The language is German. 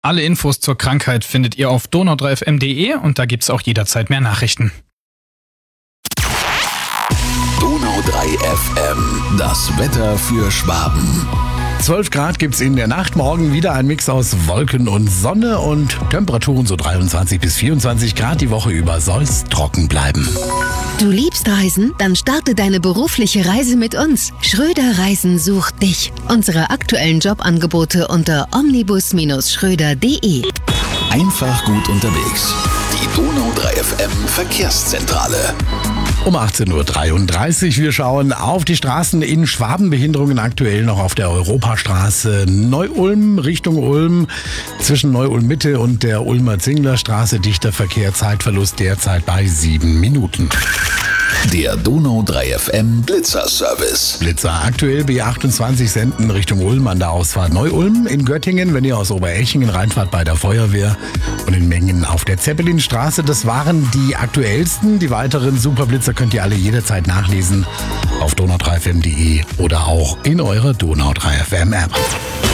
Alle Infos zur Krankheit findet ihr auf donau3fm.de und da gibt's auch jederzeit mehr Nachrichten. Donau 3 FM, das Wetter für Schwaben. 12 Grad gibt's in der Nacht, morgen wieder ein Mix aus Wolken und Sonne und Temperaturen so 23 bis 24 Grad. Die Woche über soll's trocken bleiben. Du liebst Reisen? Dann starte deine berufliche Reise mit uns. Schröder Reisen sucht dich. Unsere aktuellen Jobangebote unter omnibus-schröder.de. Einfach gut unterwegs. Die Donau 3 FM Verkehrszentrale. Um 18.33 Uhr. Wir schauen auf die Straßen in Schwaben. Behinderungen aktuell noch auf der Europastraße Neu-Ulm Richtung Ulm. Zwischen Neu-Ulm-Mitte und der Ulmer Zinglerstraße dichter Verkehr. Zeitverlust derzeit bei 7 Minuten. Der Donau 3 FM Blitzer-Service. Blitzer aktuell B28 Senden Richtung Ulm an der Ausfahrt Neu-Ulm. In Göttingen, wenn ihr aus Oberechingen reinfahrt bei der Feuerwehr. Und in Mengen auf der Zeppelinstraße. Das waren die aktuellsten. Die weiteren Superblitzer könnt ihr alle jederzeit nachlesen auf donau3fm.de oder auch in eurer Donau 3 FM App.